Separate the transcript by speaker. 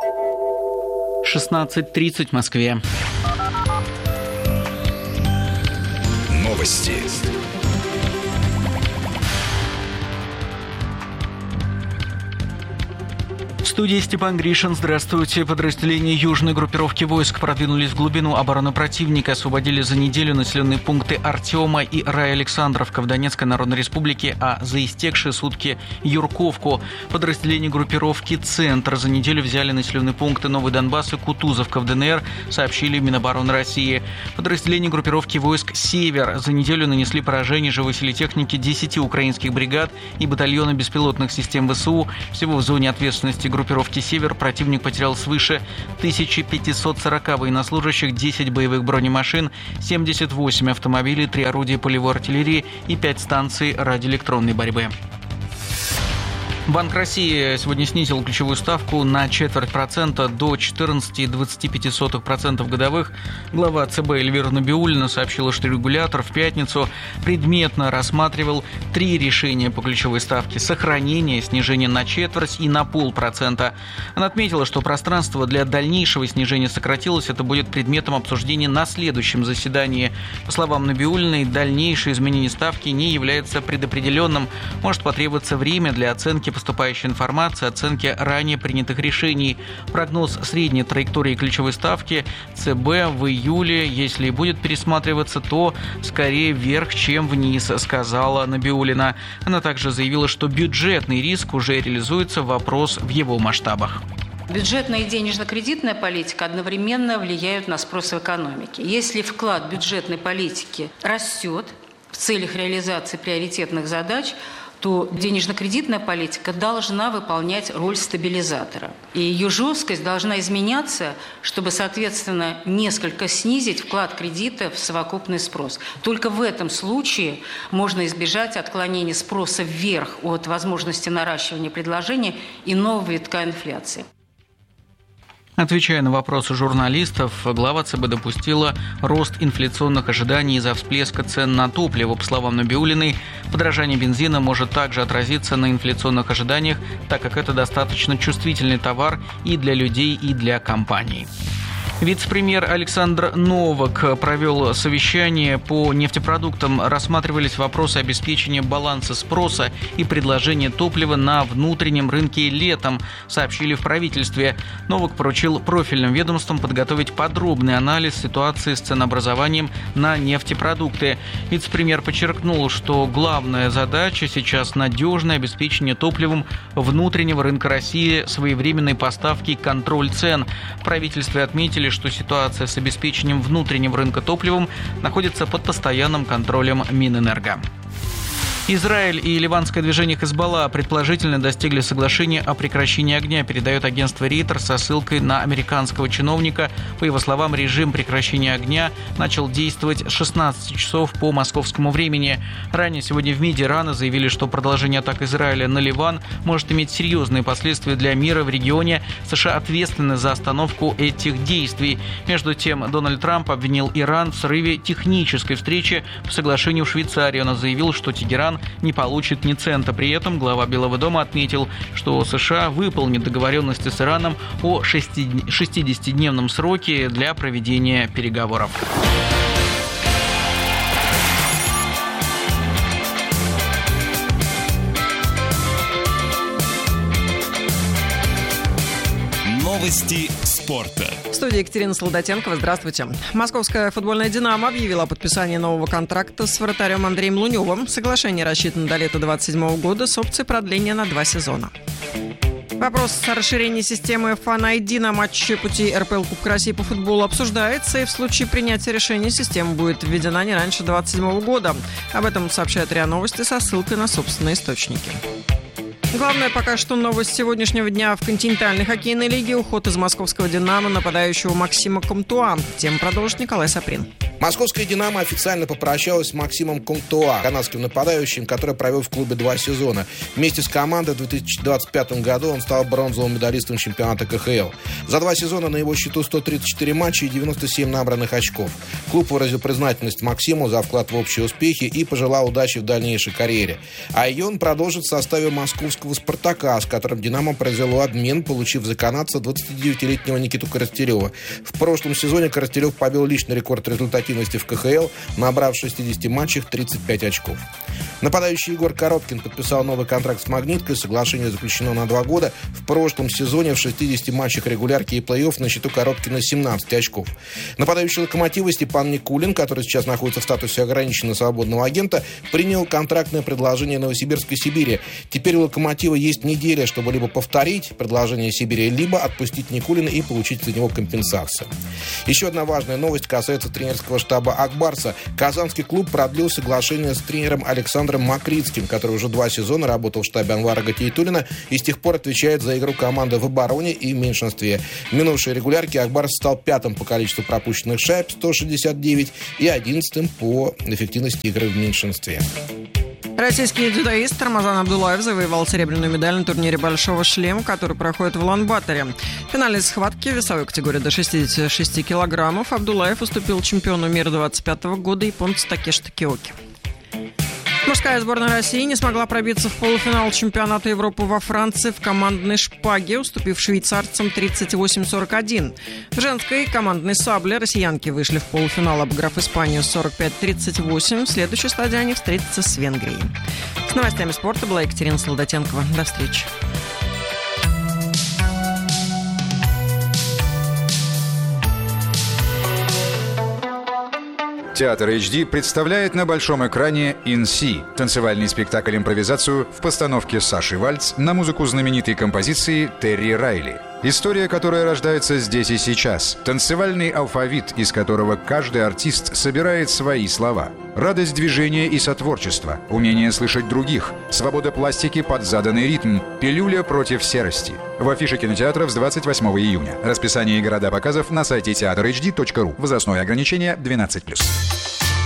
Speaker 1: 16:30 в Москве.
Speaker 2: Новости.
Speaker 1: В студии Степан Гришин. Здравствуйте. Подразделения южной группировки войск продвинулись в глубину обороны противника, освободили за неделю населенные пункты Артема и Райалександровка в Донецкой Народной Республике, а за истекшие сутки Юрковку. Подразделения группировки «Центр» за неделю взяли населенные пункты Новый Донбасс и Кутузовка в ДНР, сообщили в Минобороны России. Подразделения группировки войск «Север» за неделю нанесли поражение живой силе техники 10 украинских бригад и батальона беспилотных систем ВСУ. Всего в зоне ответственности группировки «Север» противник потерял свыше 1540 военнослужащих, 10 боевых бронемашин, 78 автомобилей, 3 орудия полевой артиллерии и 5 станций радиоэлектронной борьбы. Банк России сегодня снизил ключевую ставку на 0,25% до 14,25% годовых. Глава ЦБ Эльвира Набиуллина сообщила, что регулятор в пятницу предметно рассматривал 3 решения по ключевой ставке: сохранение, снижение на 0,25% и на 0,5%. Она отметила, что пространство для дальнейшего снижения сократилось. Это будет предметом обсуждения на следующем заседании. По словам Набиуллиной, дальнейшее изменение ставки не является предопределенным. Может потребоваться время для оценки поступающей информации, оценки ранее принятых решений. Прогноз средней траектории ключевой ставки ЦБ в июле, если и будет пересматриваться, то скорее вверх, чем вниз, сказала Набиуллина. Она также заявила, что бюджетный риск уже реализуется, вопрос в его масштабах.
Speaker 3: Бюджетная и денежно-кредитная политика одновременно влияют на спрос в экономике. Если вклад бюджетной политики растет в целях реализации приоритетных задач, то денежно-кредитная политика должна выполнять роль стабилизатора. И ее жесткость должна изменяться, чтобы, соответственно, несколько снизить вклад кредита в совокупный спрос. Только в этом случае можно избежать отклонения спроса вверх от возможности наращивания предложения и нового витка инфляции.
Speaker 1: Отвечая на вопросы журналистов, глава ЦБ допустила рост инфляционных ожиданий из-за всплеска цен на топливо. По словам Набиуллиной, подорожание бензина может также отразиться на инфляционных ожиданиях, так как это достаточно чувствительный товар и для людей, и для компаний. Вице-премьер Александр Новак провел совещание по нефтепродуктам. Рассматривались вопросы обеспечения баланса спроса и предложения топлива на внутреннем рынке летом, сообщили в правительстве. Новак поручил профильным ведомствам подготовить подробный анализ ситуации с ценообразованием на нефтепродукты. Вице-премьер подчеркнул, что главная задача сейчас надежное обеспечение топливом внутреннего рынка России, своевременной поставки и контроль цен. В правительстве отметили, что ситуация с обеспечением внутреннего рынка топливом находится под постоянным контролем Минэнерго. Израиль и ливанское движение Хезболла предположительно достигли соглашения о прекращении огня, передает агентство Рейтер со ссылкой на американского чиновника. По его словам, режим прекращения огня начал действовать с 16 часов по московскому времени. Ранее сегодня в МИДе Ирана заявили, что продолжение атак Израиля на Ливан может иметь серьезные последствия для мира в регионе. США ответственны за остановку этих действий. Между тем, Дональд Трамп обвинил Иран в срыве технической встречи по соглашению в Швейцарии. Он заявил, что Тегеран не получит ни цента. При этом глава Белого дома отметил, что США выполнит договоренности с Ираном о 60-дневном сроке для проведения переговоров.
Speaker 2: Новости спорта.
Speaker 4: В студии Екатерина Солдатенкова. Здравствуйте. Московская футбольная «Динамо» объявила о подписании нового контракта с вратарем Андреем Луневым. Соглашение рассчитано до лета 2027 года с опцией продления на 2 сезона. Вопрос о расширении системы Fan ID на матче пути РПЛ Кубка России по футболу обсуждается, и в случае принятия решения система будет введена не раньше 2027 года. Об этом сообщает РИА Новости со ссылкой на собственные источники. Главное пока что новость сегодняшнего дня в континентальной хоккейной лиге. Уход из московского «Динамо» нападающего Максима Комтуа. Тему продолжит Николай Саприн.
Speaker 5: Московская «Динамо» официально попрощалась с Максимом Контуа, канадским нападающим, который провел в клубе 2 сезона. Вместе с командой в 2025 году он стал бронзовым медалистом чемпионата КХЛ. За 2 сезона на его счету 134 матча и 97 набранных очков. Клуб выразил признательность Максиму за вклад в общие успехи и пожелал удачи в дальнейшей карьере. А ее он продолжит в составе московского «Спартака», с которым «Динамо» произвело обмен, получив за канадца 29-летнего Никиту Коростелева. В прошлом сезоне Коростелев побил личный рекорд результативности в КХЛ, набрав в 60 матчах 35 очков. Нападающий Егор Коробкин подписал новый контракт с «Магниткой». Соглашение заключено на 2 года. В прошлом сезоне в 60 матчах регулярки и плей-офф на счету Коробкина 17 очков. Нападающий «Локомотива» Степан Никулин, который сейчас находится в статусе ограниченного свободного агента, принял контрактное предложение Новосибирской «Сибири». Теперь у «Локомотива» есть неделя, чтобы либо повторить предложение «Сибири», либо отпустить Никулина и получить за него компенсацию. Еще одна важная новость касается тренерского штаба «Акбарса». Казанский клуб продлил соглашение с тренером Александром Макритским, который уже 2 сезона работал в штабе Анвара Гатиетуллина и с тех пор отвечает за игру команды в обороне и в меньшинстве. В минувшей регулярке Акбарс стал 5-м по количеству пропущенных шайб, 169, и 11-м по эффективности игры в меньшинстве.
Speaker 4: Российский дзюдоист Рамазан Абдулаев завоевал серебряную медаль на турнире «Большого шлема», который проходит в Улан-Баторе. В финале схватки в весовой категории до 66 килограммов Абдулаев уступил чемпиону мира 25 года японцу Такеши Такиоки. Мужская сборная России не смогла пробиться в полуфинал чемпионата Европы во Франции в командной шпаге, уступив швейцарцам 38-41. В женской командной сабле россиянки вышли в полуфинал, обыграв Испанию 45-38. В следующей стадии они встретятся с Венгрией. С новостями спорта была Екатерина Солодатенкова. До встречи.
Speaker 6: Театр HD представляет на большом экране «Инси» – танцевальный спектакль-импровизацию в постановке Саши Вальц на музыку знаменитой композиции Терри Райли. История, которая рождается здесь и сейчас. Танцевальный алфавит, из которого каждый артист собирает свои слова. Радость движения и сотворчества, умение слышать других, свобода пластики под заданный ритм, пилюля против серости. В афише кинотеатров с 28 июня. Расписание и города показов на сайте teatrhd.ru. Возрастное ограничение 12+.